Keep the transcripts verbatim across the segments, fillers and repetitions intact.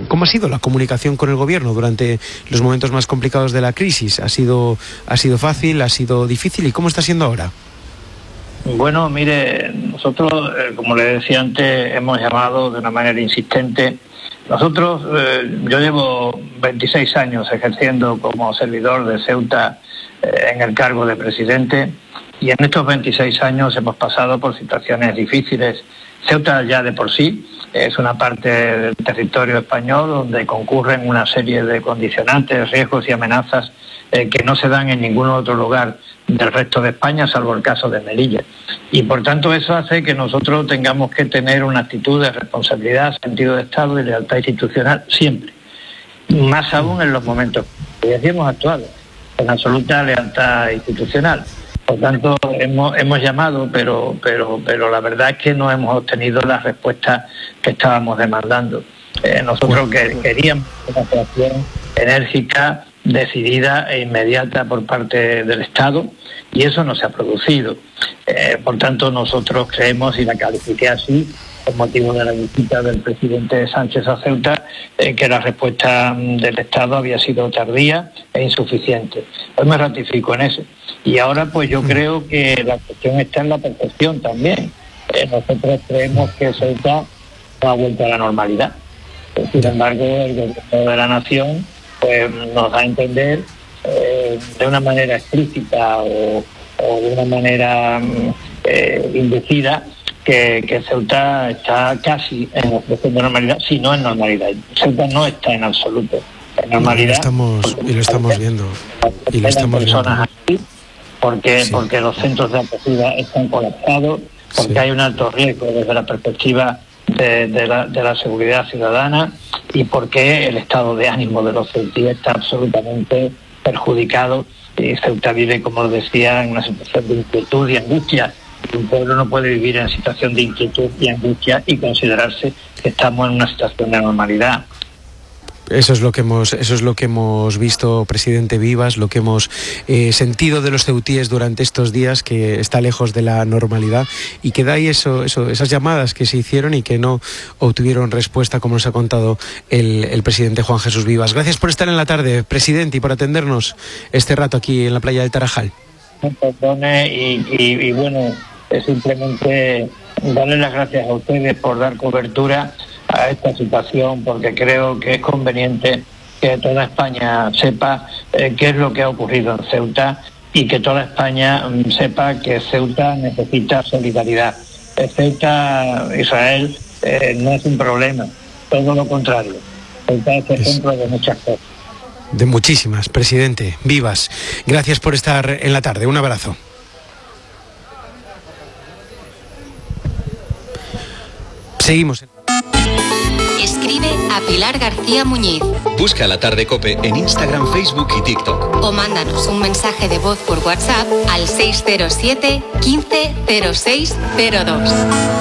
¿Cómo ha sido la comunicación con el gobierno durante los momentos más complicados de la crisis? ¿Ha sido, ha sido fácil? ¿Ha sido difícil? ¿Y cómo está siendo ahora? Bueno, mire, nosotros, eh, como le decía antes, hemos llamado de una manera insistente. Nosotros, eh, yo llevo veintiséis años ejerciendo como servidor de Ceuta eh, en el cargo de presidente, y en estos veintiséis años hemos pasado por situaciones difíciles. Ceuta ya de por sí es una parte del territorio español donde concurren una serie de condicionantes, riesgos y amenazas eh, que no se dan en ningún otro lugar del resto de España, salvo el caso de Melilla. Y por tanto eso hace que nosotros tengamos que tener una actitud de responsabilidad, sentido de Estado y lealtad institucional siempre. Más aún en los momentos que ya hemos actuado, con absoluta lealtad institucional. Por tanto, hemos, hemos llamado, pero, pero, pero la verdad es que no hemos obtenido la respuesta que estábamos demandando. Eh, nosotros que, queríamos una actuación enérgica, decidida e inmediata por parte del Estado, y eso no se ha producido. Eh, por tanto, nosotros creemos, y la califiqué así, con motivo de la visita del presidente Sánchez a Ceuta, eh, que la respuesta del Estado había sido tardía e insuficiente. Hoy me ratifico en eso. Y ahora pues yo creo que la cuestión está en la percepción también. Eh, nosotros creemos que Ceuta no ha vuelto a la normalidad. Sin embargo, el gobierno de la nación pues nos da a entender eh, de una manera explícita o, o de una manera eh, inducida que, que Ceuta está casi en la cuestión de normalidad, si no en normalidad. Ceuta no está en absoluto en normalidad. Y lo estamos, y lo estamos viendo. Y lo estamos viendo. Aquí, porque, sí. porque los centros de acogida están colapsados, porque sí. hay un alto riesgo desde la perspectiva de, de, la, de la seguridad ciudadana, y porque el estado de ánimo de los ceutíes está absolutamente perjudicado. Y Ceuta vive, como decía, en una situación de inquietud y angustia. Un pueblo no puede vivir en situación de inquietud y angustia y considerarse que estamos en una situación de normalidad. Eso es lo que hemos, eso es lo que hemos visto, presidente Vivas, lo que hemos eh, sentido de los ceutíes durante estos días, que está lejos de la normalidad, y que da ahí eso, eso, esas llamadas que se hicieron y que no obtuvieron respuesta, como nos ha contado el, el presidente Juan Jesús Vivas. Gracias por estar en la tarde, presidente, y por atendernos este rato aquí en la playa del Tarajal. Perdone, y, y, y bueno, es simplemente darle las gracias a ustedes por dar cobertura a esta situación, porque creo que es conveniente que toda España sepa eh, qué es lo que ha ocurrido en Ceuta, y que toda España um, sepa que Ceuta necesita solidaridad. Eh, Ceuta, Israel, eh, no es un problema, todo lo contrario. Ceuta es ejemplo de muchas cosas. De muchísimas, presidente Vivas. Gracias por estar en la tarde. Un abrazo. Seguimos. Escribe a Pilar García Muñiz. Busca La Tarde COPE en Instagram, Facebook y TikTok. O mándanos un mensaje de voz por WhatsApp al seis cero siete, quince, cero seis cero dos.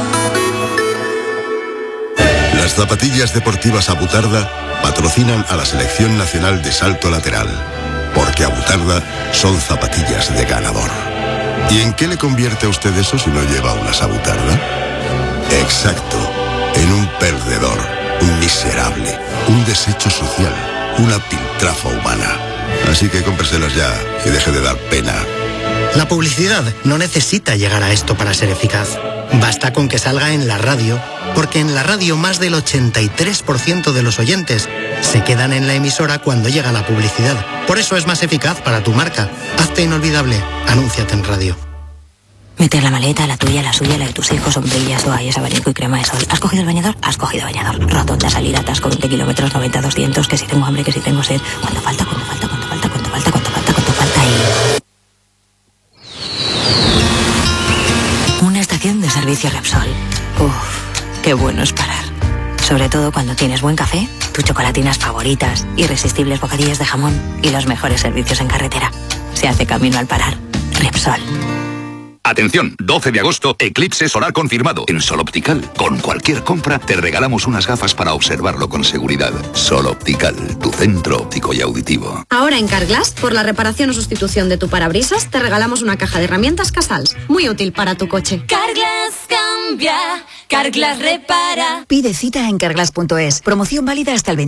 Las zapatillas deportivas Abutarda patrocinan a la Selección Nacional de Salto Lateral, porque Abutarda son zapatillas de ganador. ¿Y en qué le convierte a usted eso si no lleva unas Abutarda? Exacto, en un perdedor, un miserable, un desecho social, una piltrafa humana. Así que cómpreselas ya y deje de dar pena. La publicidad no necesita llegar a esto para ser eficaz. Basta con que salga en la radio, porque en la radio más del ochenta y tres por ciento de los oyentes se quedan en la emisora cuando llega la publicidad. Por eso es más eficaz para tu marca. Hazte inolvidable. Anúnciate en radio. Meter la maleta, la tuya, la suya, la de tus hijos, sombrillas, toallas, abanico y crema de sol. ¿Has cogido el bañador? Has cogido bañador. Rotonda, salir, atasco, veinte kilómetros, noventa, doscientos, que si tengo hambre, que si tengo sed. ¿Cuánto falta? ¿Cuánto falta? ¿Cuánto falta? ¿Cuánto falta? ¿Cuánto falta? ¿Cuánto falta? Y... una estación de servicio Repsol. Uf, qué bueno es parar. Sobre todo cuando tienes buen café, tus chocolatinas favoritas, irresistibles bocadillas de jamón y los mejores servicios en carretera. Se hace camino al parar. Repsol. Atención, doce de agosto, eclipse solar confirmado en Sol Optical. Con cualquier compra te regalamos unas gafas para observarlo con seguridad. Sol Optical, tu centro óptico y auditivo. Ahora en Carglass, por la reparación o sustitución de tu parabrisas, te regalamos una caja de herramientas Casals, muy útil para tu coche. Carglass cambia, Carglass repara. Pide cita en carglass punto es. Promoción válida hasta el veinte.